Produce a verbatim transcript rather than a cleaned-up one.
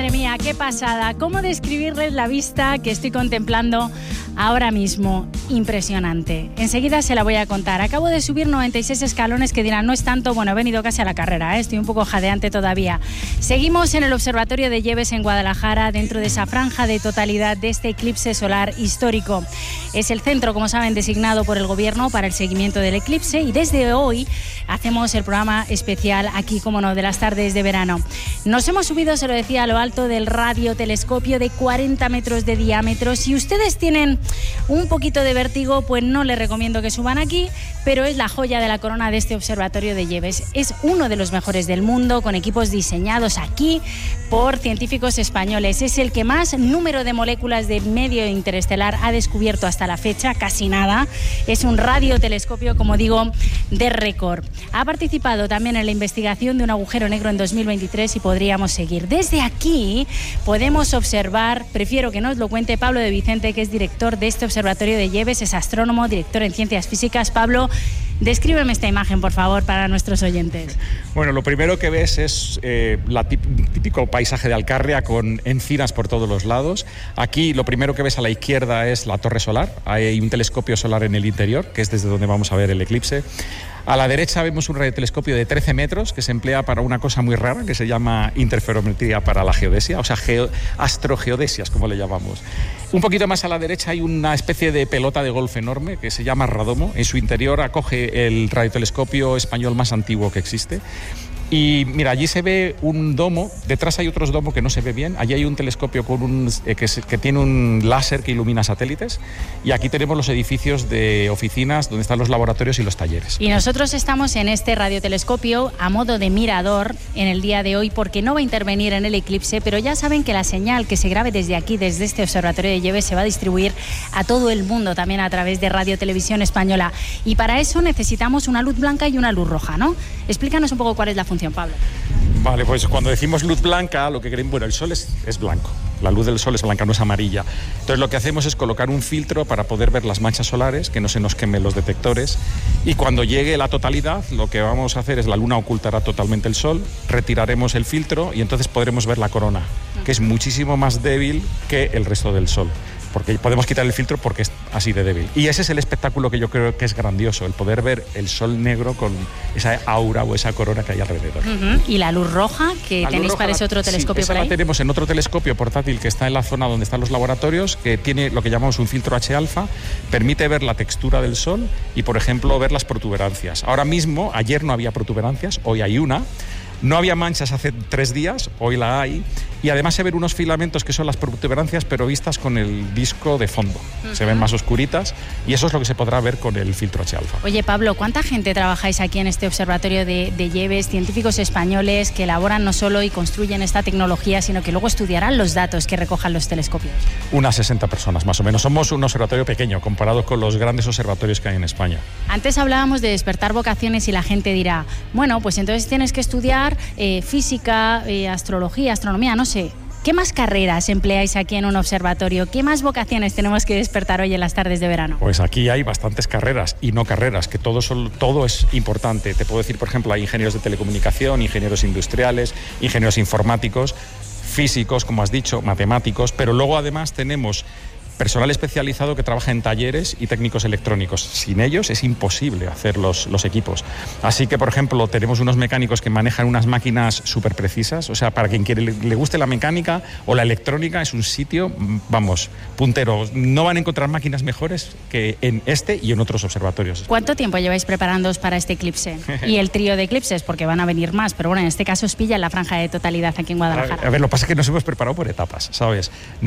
Madre mía, qué pasada. ¿Cómo describirles la vista que estoy contemplando ahora mismo? Impresionante. Enseguida se la voy a contar. Acabo de subir noventa y seis escalones que dirán, no es tanto. Bueno, he venido casi a la carrera, ¿eh? Estoy un poco jadeante todavía. Seguimos en el Observatorio de Lleves en Guadalajara, dentro de esa franja de totalidad de este eclipse solar histórico. Es el centro, como saben, designado por el Gobierno para el seguimiento del eclipse, y desde hoy hacemos el programa especial aquí, como no, de las tardes de verano. Nos hemos subido, se lo decía, a lo alto del radiotelescopio de cuarenta metros de diámetro. Si ustedes tienen un poquito de vértigo, pues no les recomiendo que suban aquí, pero es la joya de la corona de este Observatorio de Lleves. Es uno de los mejores del mundo, con equipos diseñados aquí por científicos españoles. Es el que más número de moléculas de medio interestelar ha descubierto hasta la fecha, casi nada. Es un radiotelescopio, como digo, de récord. Ha participado también en la investigación de un agujero negro en dos mil veintitrés y podríamos seguir. Desde aquí podemos observar, prefiero que nos lo cuente Pablo de Vicente, que es director de este Observatorio de Lleves, es astrónomo, director en ciencias físicas. Pablo, descríbeme esta imagen, por favor, para nuestros oyentes. Bueno, lo primero que ves es eh, la típico paisaje de Alcarria con encinas por todos los lados. Aquí lo primero que ves a la izquierda es la torre solar. Hay un telescopio solar en el interior, que es desde donde vamos a ver el eclipse. A la derecha vemos un radiotelescopio de trece metros que se emplea para una cosa muy rara que se llama interferometría para la geodesia, o sea, geo, astrogeodesias, como le llamamos. Un poquito más a la derecha hay una especie de pelota de golf enorme que se llama Radomo. En su interior acoge el radiotelescopio español más antiguo que existe. Y mira, allí se ve un domo, detrás hay otros domos que no se ve bien, allí hay un telescopio con un, eh, que, se, que tiene un láser que ilumina satélites, y aquí tenemos los edificios de oficinas donde están los laboratorios y los talleres. Y nosotros estamos en este radiotelescopio a modo de mirador en el día de hoy, porque no va a intervenir en el eclipse, pero ya saben que la señal que se grabe desde aquí, desde este Observatorio de Lleves, se va a distribuir a todo el mundo, también a través de Radio Televisión Española. Y para eso necesitamos una luz blanca y una luz roja, ¿no? Explícanos un poco cuál es la función, Pablo. Vale, pues cuando decimos luz blanca, lo que queremos, bueno, el sol es, es blanco, la luz del sol es blanca, no es amarilla. Entonces lo que hacemos es colocar un filtro para poder ver las manchas solares, que no se nos quemen los detectores, y cuando llegue la totalidad, lo que vamos a hacer es la luna ocultará totalmente el sol, retiraremos el filtro y entonces podremos ver la corona, que es muchísimo más débil que el resto del sol, porque podemos quitar el filtro porque es así de débil. Y ese es el espectáculo que yo creo que es grandioso, el poder ver el sol negro con esa aura o esa corona que hay alrededor. Uh-huh. ¿Y la luz roja que la tenéis roja, para ese otro telescopio, sí, por ahí? La tenemos en otro telescopio portátil que está en la zona donde están los laboratorios, que tiene lo que llamamos un filtro H alfa, permite ver la textura del sol y, por ejemplo, ver las protuberancias. Ahora mismo, ayer no había protuberancias, hoy hay una. No había manchas hace tres días, hoy la hay, y además se ven unos filamentos que son las protuberancias, pero vistas con el disco de fondo. Uh-huh. Se ven más oscuritas, y eso es lo que se podrá ver con el filtro H alfa. Oye, Pablo, ¿cuánta gente trabajáis aquí en este Observatorio de, de Lleves? Científicos españoles que elaboran no solo y construyen esta tecnología, sino que luego estudiarán los datos que recojan los telescopios. Unas sesenta personas, más o menos. Somos un observatorio pequeño, comparado con los grandes observatorios que hay en España. Antes hablábamos de despertar vocaciones y la gente dirá, bueno, pues entonces tienes que estudiar Eh, física, eh, astrología, astronomía, no sé. ¿Qué más carreras empleáis aquí en un observatorio? ¿Qué más vocaciones tenemos que despertar hoy en las tardes de verano? Pues aquí hay bastantes carreras y no carreras, que todo, son, todo es importante. Te puedo decir, por ejemplo, hay ingenieros de telecomunicación, ingenieros industriales, ingenieros informáticos, físicos, como has dicho, matemáticos, pero luego además tenemos personal especializado que trabaja en talleres y técnicos electrónicos. Sin ellos es imposible hacer los, los equipos. Así que, por ejemplo, tenemos unos mecánicos que manejan unas máquinas súper precisas. O sea, para quien quiere, le guste la mecánica o la electrónica, es un sitio, vamos, puntero. No van a encontrar máquinas mejores que en este y en otros observatorios. ¿Cuánto tiempo lleváis preparándoos para este eclipse? Y el trío de eclipses, porque van a venir más, pero bueno, en este caso os pilla en la franja de totalidad aquí en Guadalajara. A ver, lo que pasa es que nos hemos preparado por etapas, ¿sabes?